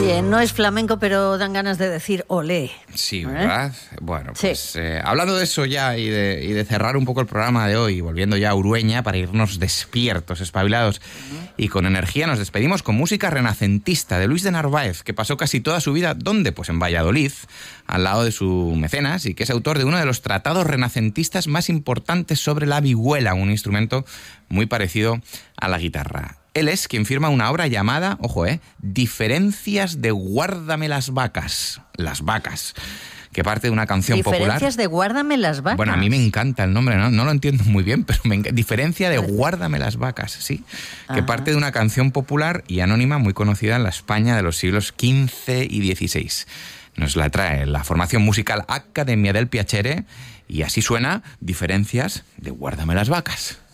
Oye, no es flamenco, pero dan ganas de decir olé. Sí, ¿verdad? Bueno, pues hablando de eso ya y de cerrar un poco el programa de hoy, volviendo ya a Urueña para irnos despiertos, espabilados y con energía, nos despedimos con música renacentista de Luis de Narváez, que pasó casi toda su vida, ¿dónde? Pues en Valladolid, al lado de su mecenas, y que es autor de uno de los tratados renacentistas más importantes sobre la vihuela, un instrumento muy parecido a la guitarra. Él es quien firma una obra llamada, ojo, Diferencias de Guárdame las vacas. Las vacas. Que parte de una canción popular. Diferencias de Guárdame las vacas. Bueno, a mí me encanta el nombre, no lo entiendo muy bien, pero Diferencia de Guárdame las vacas, sí. Que parte de una canción popular y anónima muy conocida en la España de los siglos XV y XVI. Nos la trae la formación musical Accademia del Piacere y así suena Diferencias de Guárdame las vacas.